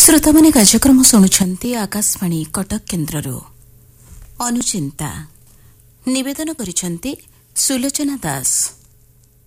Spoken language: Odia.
श्रोताମାନେ କାର୍ଯ୍ୟକ୍ରମ ଶୁଣୁଛନ୍ତି ଆକାଶବାଣୀ କଟକ କେନ୍ଦ୍ରରୁ। ଅନୁଚିନ୍ତା ନିବେଦନ କରିଛନ୍ତି ସୁଲୋଚନା ଦାସ।